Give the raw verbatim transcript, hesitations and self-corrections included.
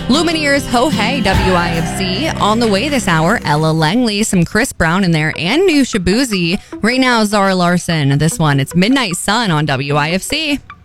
Lumineers, Ho Hey, W I F C. On the way this hour, Ella Langley, some Chris Brown in there, and new Shabuzi. Right now, Zara Larson. This one, it's Midnight Sun on W I F C.